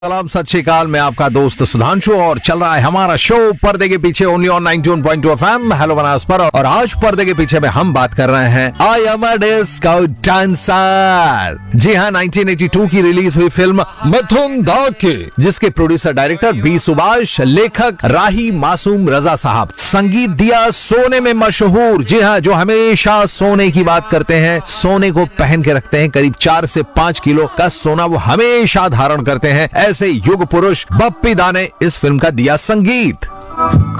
सलाम सत श्री अकाल। मैं आपका दोस्त सुधांशु और चल रहा है हमारा शो पर्दे के पीछे only on 91.2 FM hello Banas पर। और आज पर्दे के पीछे में हम बात कर रहे हैं I am a disco dancer. जी हाँ, 1982 की रिलीज हुई फिल्म मिथुन दा की, जिसके प्रोड्यूसर डायरेक्टर बी सुभाष, लेखक राही मासूम रजा साहब, संगीत दिया सोने में मशहूर, जी हाँ, जो हमेशा सोने की बात करते हैं, सोने को पहन के रखते हैं, करीब 4 से 5 किलो का सोना वो हमेशा धारण करते हैं, ऐसे युग पुरुष बप्पी दा ने इस फिल्म का दिया संगीत।